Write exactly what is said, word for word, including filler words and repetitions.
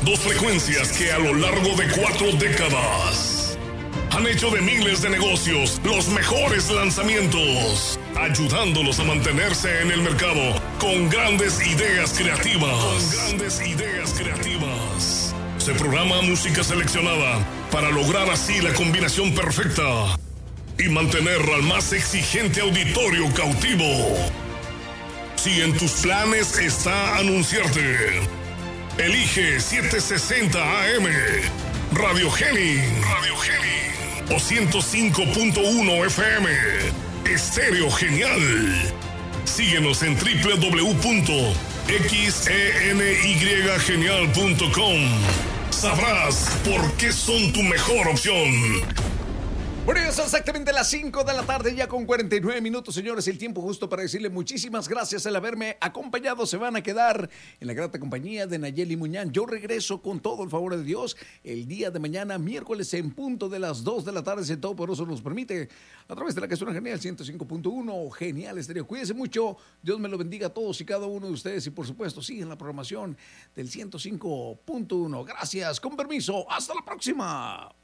Dos frecuencias que a lo largo de cuatro décadas han hecho de miles de negocios los mejores lanzamientos, ayudándolos a mantenerse en el mercado con grandes ideas creativas. Con grandes ideas creativas. Se programa música seleccionada para lograr así la combinación perfecta y mantener al más exigente auditorio cautivo. Si en tus planes está anunciarte, elige setecientos sesenta A M, Radio Geni, Radio Geni, o ciento cinco punto uno F M, Estéreo Genial. Síguenos en doble u doble u doble u punto xeny genial punto com. Sabrás por qué son tu mejor opción. Bueno, ya son exactamente las cinco de la tarde, ya con cuarenta y nueve minutos, señores. El tiempo justo para decirle muchísimas gracias al haberme acompañado. Se van a quedar en la grata compañía de Nayeli Muñán. Yo regreso con todo el favor de Dios el día de mañana, miércoles, en punto de las dos de la tarde, si el Todopoderoso nos permite, a través de la que suena genial, ciento cinco punto uno, Genial Estéreo. Cuídense mucho, Dios me lo bendiga a todos y cada uno de ustedes. Y por supuesto, sigan la programación del ciento cinco punto uno. Gracias, con permiso, hasta la próxima.